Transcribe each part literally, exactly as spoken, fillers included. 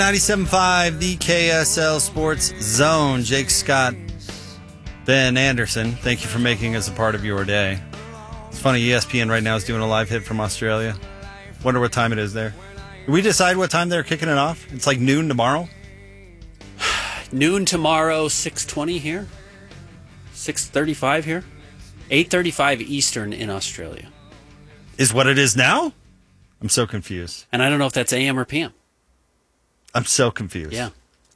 ninety-seven point five, the K S L Sports Zone. Jake Scott, Ben Anderson, thank you for making us a part of your day. It's funny, E S P N right now is doing a live hit from Australia. Wonder what time it is there. Did we decide what time they're kicking it off? It's like noon tomorrow? Noon tomorrow, six twenty here. six thirty-five here. eight thirty-five Eastern in Australia. Is what it is now? I'm so confused. And I don't know if that's A M or P M. I'm so confused. Yeah.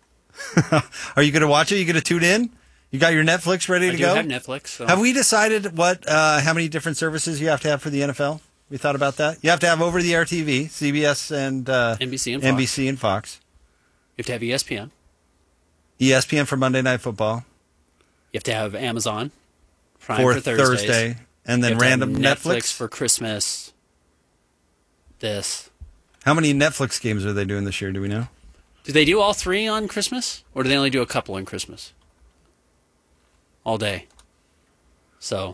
Are you going to watch it? You going to tune in? You got your Netflix ready I to do go? have Netflix. So. Have we decided what, uh, how many different services you have to have for the N F L? We thought about that? You have to have over-the-air T V, C B S and, uh, N B C and Fox. N B C and Fox. You have to have E S P N. E S P N for Monday Night Football. You have to have Amazon Prime for for Thursdays. Thursday. And then You have to random have Netflix. Netflix for Christmas. This. How many Netflix games are they doing this year? Do we know? Do they do all three on Christmas? Or do they only do a couple on Christmas? All day. So.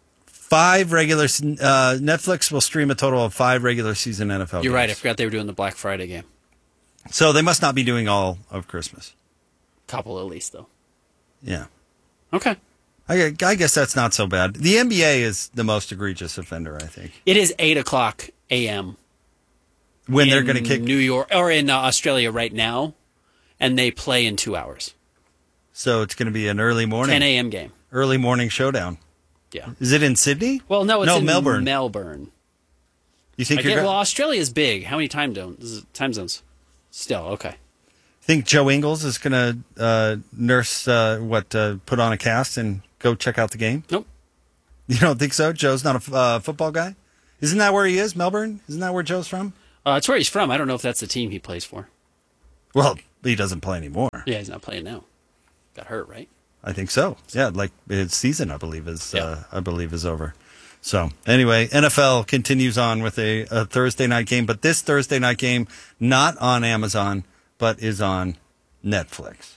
Five regular... Uh, Netflix will stream a total of five regular season N F L You're games. right. I forgot they were doing the Black Friday game. So they must not be doing all of Christmas. Couple at least, though. Yeah. Okay. I, I guess that's not so bad. The N B A is the most egregious offender, I think. It is eight o'clock a m When they're going to kick... New York, or in uh, Australia right now, and they play in two hours. So it's going to be an early morning... ten a m game. Early morning showdown. Yeah. Is it in Sydney? Well, no, it's no, in Melbourne. Melbourne. You think I you're get, going... well, Australia is big. How many time zones? Time zones? Still, okay. Think Joe Ingles is going to uh, nurse, uh, what, uh, put on a cast and go check out the game? Nope. You don't think so? Joe's not a uh, football guy? Isn't that where he is, Melbourne? Isn't that where Joe's from? Uh, it's where he's from. I don't know if that's the team he plays for. Well, he doesn't play anymore. Yeah, he's not playing now. Got hurt, right? I think so. Yeah, like his season, I believe is, Yeah. uh, I believe is over. So anyway, N F L continues on with a, a Thursday night game, but this Thursday night game not on Amazon, but is on Netflix.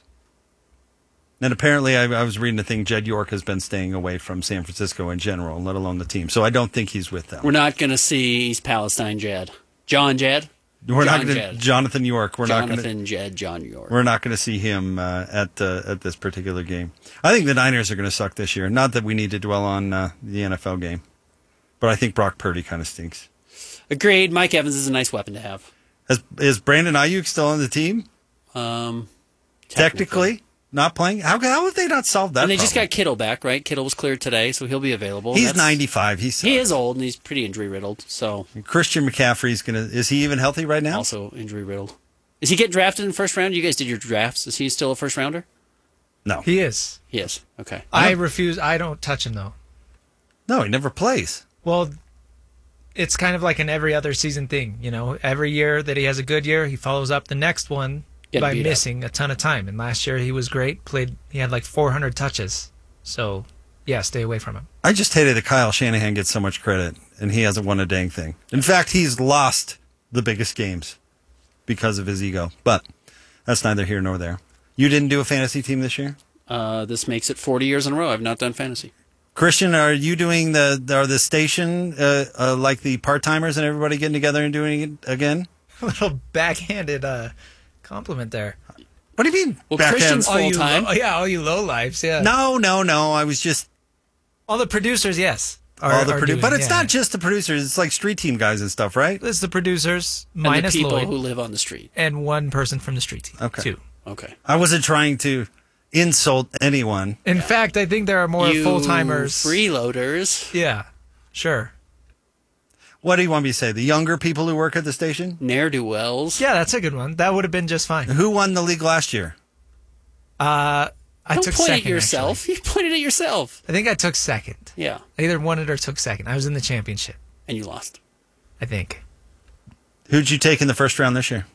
And apparently, I, I was reading a thing. Jed York has been staying away from San Francisco in general, let alone the team. So I don't think he's with them. We're not going to see East Palestine Jed. John Jed? We're John not going to Jed. Jonathan York. We're Jonathan not going to. Jed, John York. We're not going to see him uh, at uh, at this particular game. I think the Niners are going to suck this year. Not that we need to dwell on uh, the N F L game, but I think Brock Purdy kind of stinks. Agreed. Mike Evans is a nice weapon to have. Has, is Brandon Ayuk still on the team? Um, Technically, not playing. How how have they not solved that? And they just problem? got Kittle back, right? Kittle was cleared today, so he'll be available. He's That's- ninety-five. He's He is old, and he's pretty injury riddled. So Christian McCaffrey's gonna. Is he even healthy right now? also injury riddled. Is he getting drafted in the first round? You guys did your drafts. Is he still a first rounder? No, He is. He is. Okay. I refuse. I don't touch him, though. no, he never plays. Well, it's kind of like an every other season thing. You know, every year that he has a good year, he follows up the next one Getting by beat up. missing a ton of time. And last year he was great. Played. He had like four hundred touches. So, yeah, stay away from him. I just hated that Kyle Shanahan gets so much credit, and he hasn't won a dang thing. In fact, he's lost the biggest games because of his ego. But that's neither here nor there. You didn't do a fantasy team this year? Uh, this makes it forty years in a row. I've not done fantasy. Christian, are you doing the are the station uh, uh, like the part timers and everybody getting together and doing it again? A little backhanded uh, compliment there. What do you mean? Well, backhand? Christian's All you, full-time. low, yeah, all you low lives. Yeah. No, no, no. I was just All the producers, yes. Are, all the are produ- doing, but it's yeah. not just the producers. It's like street team guys and stuff, right? It's the producers And minus the people Lloyd who live on the street. and one person from the street team. Okay. Two. Okay. I wasn't trying to insult anyone. In fact, I think there are more you full timers. freeloaders. Yeah, sure. What do you want me to say? The younger people who work at the station? Ne'er-do-wells. Yeah, that's a good one. That would have been just fine. Who won the league last year? Uh, I Don't took point second. at yourself. actually. You pointed at yourself. I think I took second. Yeah. I either won it or took second. I was in the championship. And you lost. I think Who'd you take in the first round this year?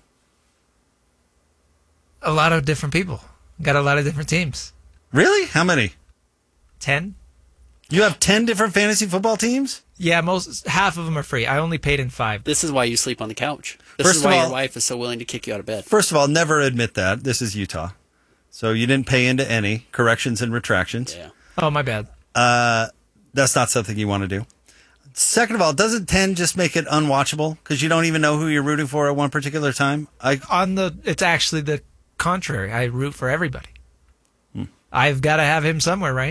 a lot of different people got a lot of different teams. Really? How many? Ten. You have ten different fantasy football teams? Yeah, most half of them are free. I only paid in five. This is why you sleep on the couch. This First is of why all- your wife is so willing to kick you out of bed. First of all, never admit that. This is Utah. So you didn't pay into any corrections and retractions. Yeah. Oh, my bad. Uh, that's not something you want to do. second of all, doesn't ten just make it unwatchable because you don't even know who you're rooting for at one particular time? I On the, it's actually the contrary. I root for everybody. Hmm. I've got to have him somewhere, right?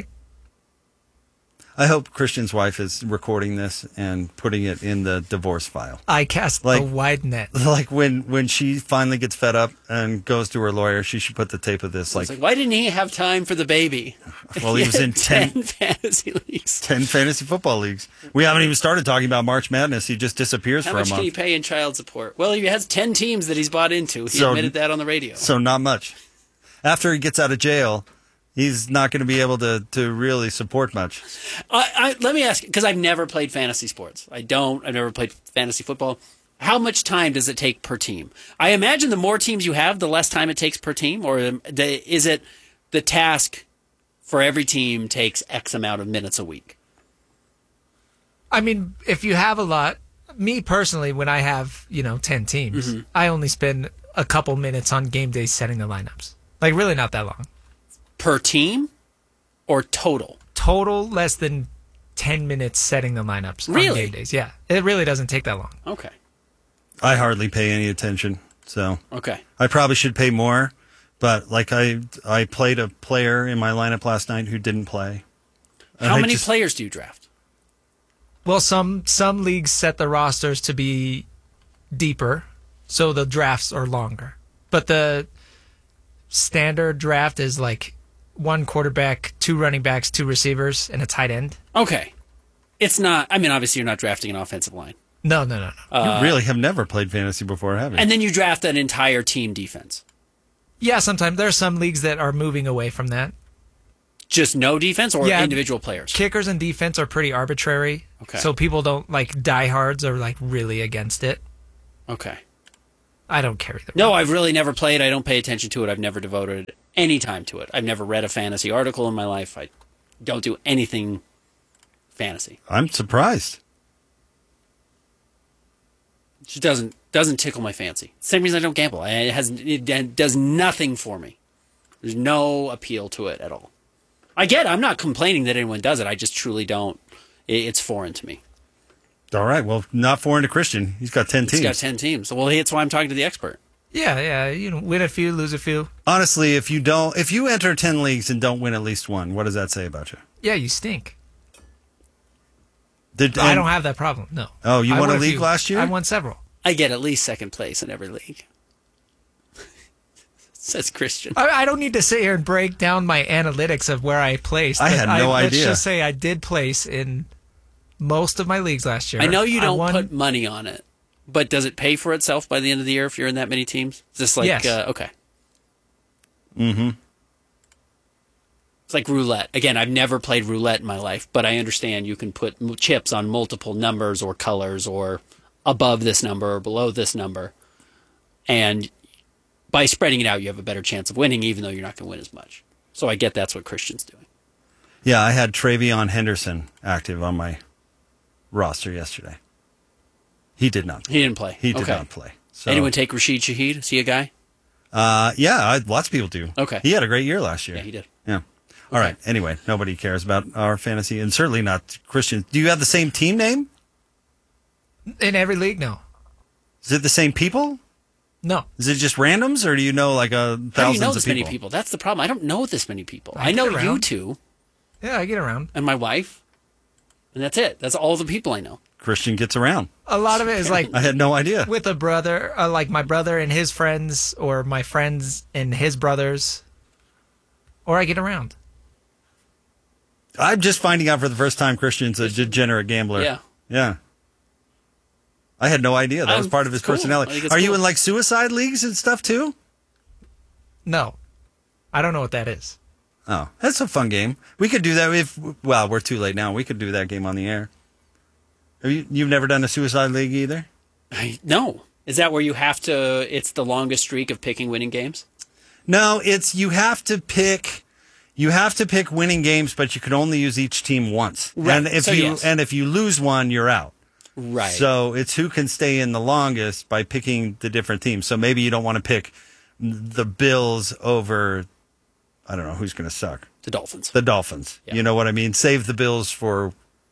I hope Christian's wife is recording this and putting it in the divorce file. I cast Like- a wide net. Like when, when she finally gets fed up and goes to her lawyer, she should put the tape of this. It's Like, like, why didn't he have time for the baby? well, he was in ten, ten fantasy leagues. ten fantasy football leagues. We haven't even started talking about March Madness. He just disappears How for a much can he month. pay in child support? Well, he has ten teams that he's bought into. He So- admitted that on the radio. So not much. After he gets out of jail, he's not going to be able to, to really support much. I, I, let me ask, because I've never played fantasy sports. I don't. I've never played fantasy football. How much time does it take per team? I imagine the more teams you have, the less time it takes per team, or is it the task for every team takes X amount of minutes a week? I mean, if you have a lot, me personally, when I have, you know, ten teams, Mm-hmm. I only spend a couple minutes on game days setting the lineups. Like, really not that long. Per team or total? Total, less than ten minutes setting the lineups on Really? game days. Yeah. It really doesn't take that long. Okay. I hardly pay any attention, so Okay. I probably should pay more. But like I, I played a player in my lineup last night who didn't play. And How I many just- players do you draft? Well, some some leagues set the rosters to be deeper, so the drafts are longer. But the standard draft is like one quarterback, two running backs, two receivers, and a tight end. Okay. It's not, I mean, obviously you're not drafting an offensive line. No, no, no, no. You really have never played fantasy before, have you? And then you draft an entire team defense. Yeah, sometimes there are some leagues that are moving away from that. Just no defense or Yeah. individual players? Kickers and defense are pretty arbitrary. Okay. So people don't like diehards are like really against it. Okay. I don't care either. No, I've really never played. I don't pay attention to it. I've never devoted any time to it. I've never read a fantasy article in my life. I don't do anything fantasy. I'm surprised. It just doesn't doesn't tickle my fancy. Same reason I don't gamble. It has it does nothing for me. There's no appeal to it at all. I get. I'm not complaining that anyone does it. I just truly don't. It, it's foreign to me. All right, well, not foreign to Christian. He's got ten He's teams. got ten teams. Well, that's why I'm talking to the expert. Yeah, yeah. You know, win a few, lose a few. Honestly, if you don't, if you enter ten leagues and don't win at least one, what does that say about you? Yeah, you stink. Did, I and- don't have that problem. No. Oh, you I won a won league few. last year? I won several. I get at least second place in every league. Says Christian. I, I don't need to sit here and break down my analytics of where I placed. I but had no let's idea. just say I did place in most of my leagues last year. I know you don't won, put money on it, but does it pay for itself by the end of the year if you're in that many teams? Is this like, Yes. uh, okay. Mm-hmm. It's like roulette. Again, I've never played roulette in my life, but I understand you can put m- chips on multiple numbers or colors or above this number or below this number. And by spreading it out, you have a better chance of winning, even though you're not going to win as much. So I get that's what Christian's doing. Yeah, I had Travion Henderson active on my roster yesterday. He did not. He didn't play. He did Okay. not play. So, Anyone take Rashid Shaheed? Is he a guy? Uh, yeah, I, lots of people do. Okay. He had a great year last year. Yeah, he did. Yeah. All right. Anyway, nobody cares about our fantasy, and certainly not Christian. Do you have the same team name? in every league. No, Is it the same people? no. Is it just randoms, or do you know like a thousands How do you know of this people? many people? That's the problem. I don't know this many people. I I, know get you around. two Yeah, I get around. and my wife, and that's it. That's all the people I know. Christian gets around. A lot of it is like I had no idea. with a brother, uh, like my brother and his friends, or my friends and his brothers, or I get around. I'm just finding out for the first time Christian's a degenerate gambler. Yeah. Yeah. I had no idea that Um, was part of his it's cool. I personality. think it's Are you cool. in like suicide leagues and stuff too? No, I don't know what that is. Oh, that's a fun game. We could do that if, well, we're too late now. We could do that game on the air. Have you, you've never done a suicide league either? I, no. Is that where you have to, it's the longest streak of picking winning games? No, it's, you have to pick, you have to pick winning games, but you can only use each team once. Right. And if So, you, yes. and if you lose one, you're out. Right. So it's who can stay in the longest by picking the different teams. So maybe you don't want to pick the Bills over, I don't know, who's going to suck? the Dolphins. The Dolphins. Yeah. You know what I mean? Save the Bills for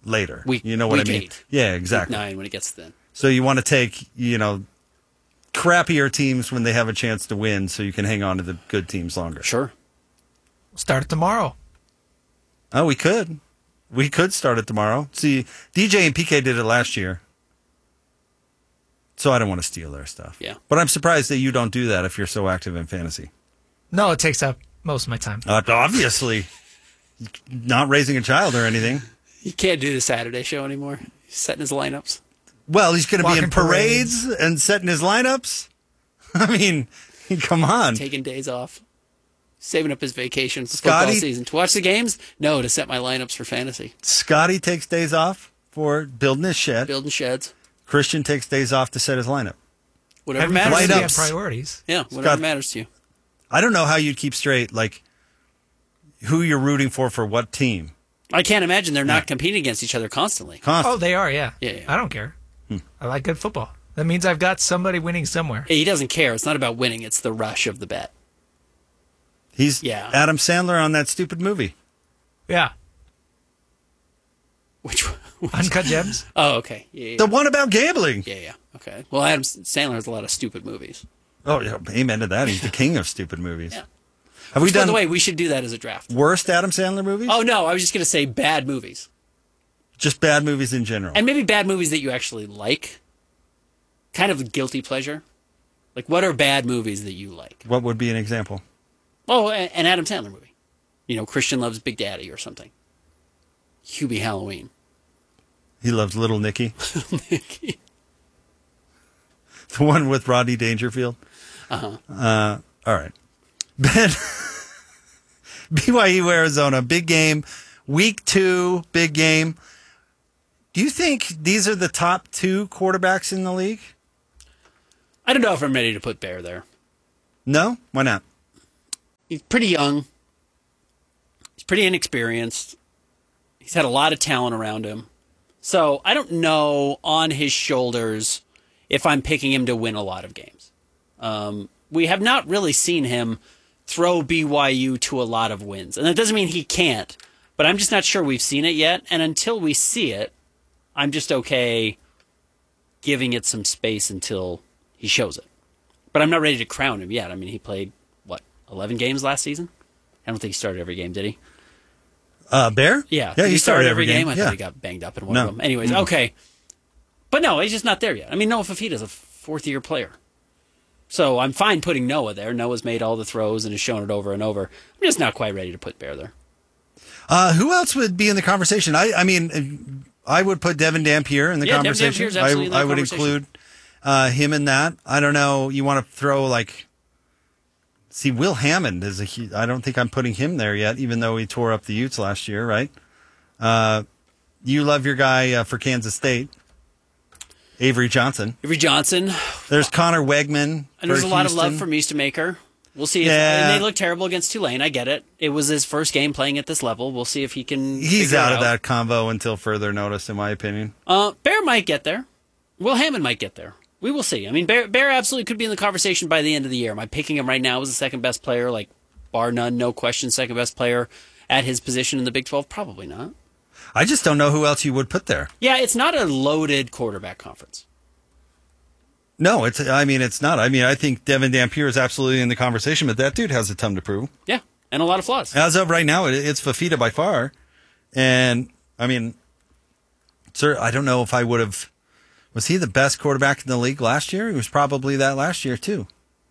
later. Week- you know what week I mean? eight. Yeah, Week exactly. nine when it gets thin. So you want to take, you know, crappier teams when they have a chance to win so you can hang on to the good teams longer. Sure. Start it tomorrow. Oh, we could. We could start it tomorrow. See, D J and P K did it last year. So I don't want to steal their stuff. Yeah. But I'm surprised that you don't do that if you're so active in fantasy. No, it takes up most of my time. Uh, obviously, not raising a child or anything. He can't do the Saturday show anymore. He's setting his lineups. Well, he's going to be in Walking parades, parades. and setting his lineups. I mean, come on. Taking days off. Saving up his vacation for Scotty? football season. To watch the games? No, to set my lineups for fantasy. Scotty takes days off for building his shed. Building sheds. Christian takes days off to set his lineup. Whatever Every matters Light to you. Thursday ups. have priorities. Yeah, whatever Scott- matters to you. I don't know how you'd keep straight, like, who you're rooting for for what team. I can't imagine they're not Yeah. competing against each other constantly. Constant. Oh, they are, yeah. Yeah, yeah. I don't care. I like good football. That means I've got somebody winning somewhere. He doesn't care. It's not about winning. It's the rush of the bet. He's Yeah. Adam Sandler on that stupid movie. Yeah. Which one? Uncut Gems. Oh, okay. Yeah, yeah. The one about gambling. yeah, yeah. Okay. Well, Adam Sandler has a lot of stupid movies. Oh, yeah, amen to that. He's the king of stupid movies. Yeah. Have we Which, by done the way, we should do that as a draft. worst Adam Sandler movies? Oh, no. I was just going to say bad movies. Just bad movies in general. And maybe bad movies that you actually like. Kind of a guilty pleasure. Like, what are bad movies that you like? What would be an example? Oh, a- an Adam Sandler movie. You know, Christian Loves Big Daddy or something. Hubie Halloween. He loves Little Nicky. The one with Rodney Dangerfield. Uh-huh. Uh, all right. Ben, B Y U Arizona, big game. Week two, big game. Do you think these are the top two quarterbacks in the league? I don't know if I'm ready to put Bear there. No? Why not? He's pretty young. He's pretty inexperienced. He's had a lot of talent around him. So I don't know on his shoulders if I'm picking him to win a lot of games. Um, we have not really seen him throw B Y U to a lot of wins. And that doesn't mean he can't, but I'm just not sure we've seen it yet. And until we see it, I'm just okay giving it some space until he shows it. But I'm not ready to crown him yet. I mean, he played, what, eleven games last season? I don't think he started every game, did he? Uh, Bear? Yeah. Yeah, Did he started every game. I yeah. thought he got banged up in one No. of them. Anyways, Mm. okay. But no, he's just not there yet. I mean, Noah Fafita's a fourth-year player. So I'm fine putting Noah there. Noah's made all the throws and has shown it over and over. I'm just not quite ready to put Bear there. Uh, who else would be in the conversation? I, I mean, I would put Devin Dampier in the Yeah, Devin conversation. Dampier's absolutely in I, the I would conversation. include uh, him in that. I don't know. You want to throw like, see, Will Hammond is a. hu- I don't think I'm putting him there yet, even though he tore up the Utes last year, right? Uh, you love your guy uh, for Kansas State, Avery Johnson. Avery Johnson, There's Connor Wegman. and there's for a lot of love Houston. for Meestemaker. We'll see if Yeah. and they look terrible against Tulane. I get it. It was his first game playing at this level. We'll see if he can. He's figure it out of that convo until further notice, in my opinion. Uh, Bear might get there. Will Hammond might get there. We will see. I mean, Bear, Bear absolutely could be in the conversation by the end of the year. Am I picking him right now as the second best player? Like, bar none, no question, second best player at his position in the Big twelve? Probably not. I just don't know who else you would put there. Yeah, it's not a loaded quarterback conference. No, it's. I mean, it's not. I mean, I think Devin Dampier is absolutely in the conversation, but that dude has a ton to prove. Yeah, and a lot of flaws. As of right now, it, it's Fafita by far, and I mean, sir, I don't know if I would have. Was he the best quarterback in the league last year? He was probably that last year too.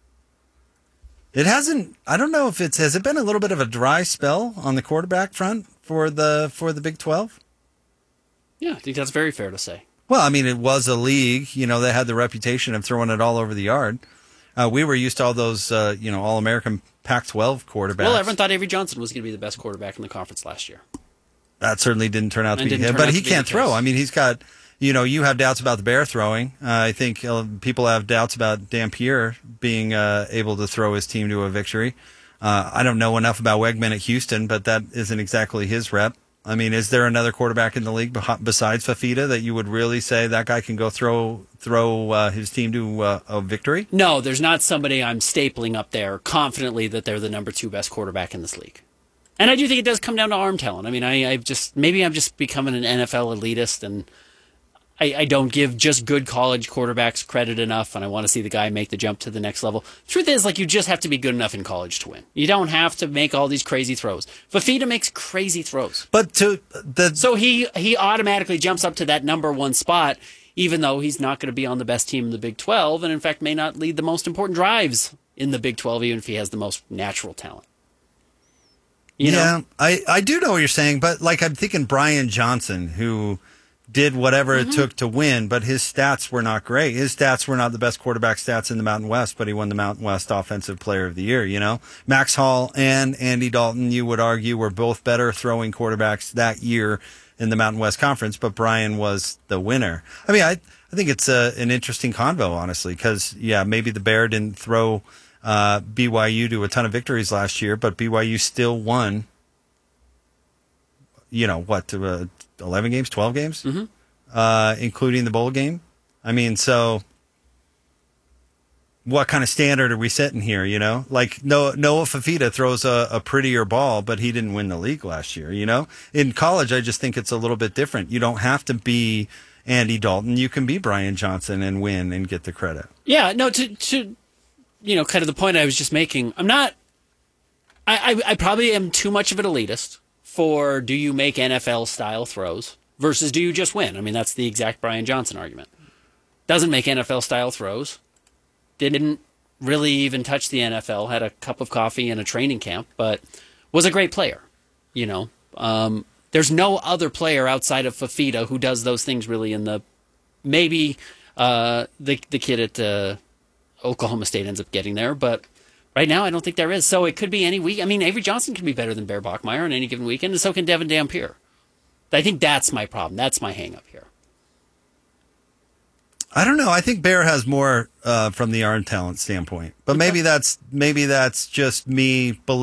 It hasn't. I don't know if it's. Has it been a little bit of a dry spell on the quarterback front for the for the Big twelve? Yeah, I think that's very fair to say. Well, I mean, it was a league, you know, that had the reputation of throwing it all over the yard. Uh, we were used to all those, uh, you know, All-American Pac twelve quarterbacks. Well, everyone thought Avery Johnson was going to be the best quarterback in the conference last year. That certainly didn't turn out to And be didn't him, turn but out he to be can't the throw. case. I mean, he's got, you know, you have doubts about the Bear throwing. Uh, I think uh, people have doubts about Dampier being uh, able to throw his team to a victory. Uh, I don't know enough about Wegman at Houston, but that isn't exactly his rep. I mean, is there another quarterback in the league beh- besides Fafita that you would really say that guy can go throw throw uh, his team to uh, a victory? No, there's not somebody I'm stapling up there confidently that they're the number two best quarterback in this league. And I do think it does come down to arm talent. I mean, I, I've just maybe I'm just becoming an N F L elitist, and I, I don't give just good college quarterbacks credit enough, and I want to see the guy make the jump to the next level. Truth is, like, you just have to be good enough in college to win. You don't have to make all these crazy throws. Fafita makes crazy throws. But to the So he, he automatically jumps up to that number one spot, even though he's not going to be on the best team in the Big twelve, and in fact may not lead the most important drives in the Big twelve, even if he has the most natural talent. You yeah, know? I, I do know what you're saying, but like I'm thinking Brian Johnson, who did whatever Mm-hmm. it took to win, but his stats were not great. His stats were not the best quarterback stats in the Mountain West, but he won the Mountain West Offensive Player of the Year, you know? Max Hall and Andy Dalton, you would argue, were both better throwing quarterbacks that year in the Mountain West Conference, but Brian was the winner. I mean, I, I think it's a, an interesting convo, honestly, because, yeah, maybe the Bear didn't throw uh, B Y U to a ton of victories last year, but B Y U still won, you know, what, to, uh, eleven games, twelve games, Mm-hmm. uh, including the bowl game. I mean, so what kind of standard are we setting here? You know, like Noah, Noah Fafita throws a, a prettier ball, but he didn't win the league last year. You know, in college, I just think it's a little bit different. You don't have to be Andy Dalton. You can be Brian Johnson and win and get the credit. Yeah, no, to, to you know, kind of the point I was just making, I'm not, I, I, I probably am too much of an elitist for do you make N F L style throws versus do you just win? I mean, that's the exact Brian Johnson argument. Doesn't make N F L style throws. Didn't really even touch the N F L. Had a cup of coffee in a training camp, but was a great player. You know, um, there's no other player outside of Fafita who does those things really in the, maybe uh, the, the kid at uh, Oklahoma State ends up getting there, but right now I don't think there is. So it could be any week. I mean, Avery Johnson can be better than Bear Bachmeyer on any given weekend, and so can Devin Dampier. I think that's my problem. That's my hang up here. I don't know. I think Bear has more uh, from the arm talent standpoint, but maybe that's maybe that's just me believing